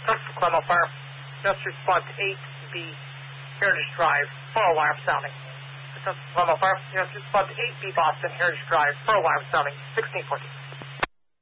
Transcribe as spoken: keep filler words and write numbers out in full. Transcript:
Clemo Fire. Just respond to eight B Heritage Drive for alarm sounding. Clemo Fire. Just respond to eight B Boston Heritage Drive for alarm sounding. sixteen fourteen.